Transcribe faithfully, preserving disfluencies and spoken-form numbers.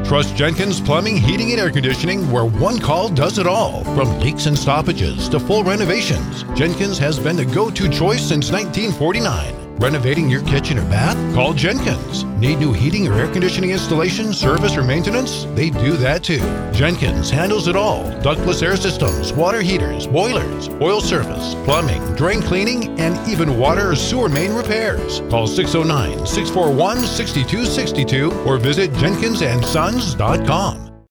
Trust Jenkins Plumbing, Heating, and Air Conditioning, where one call does it all. From leaks and stoppages to full renovations, Jenkins has been the go-to choice since nineteen forty-nine. Renovating your kitchen or bath? Call Jenkins. Need new heating or air conditioning installation, service, or maintenance? They do that too. Jenkins handles it all. Ductless air systems, water heaters, boilers, oil service, plumbing, drain cleaning, and even water or sewer main repairs. Call six oh nine, six four one, six two six two or visit jenkins and sons dot com.